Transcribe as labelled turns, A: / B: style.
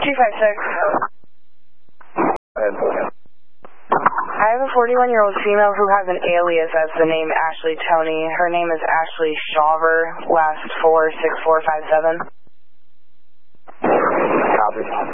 A: I have a 41-year-old female who has an alias as the name Ashley Tony. Her name is Ashley Shawver, last 46457.
B: Copy.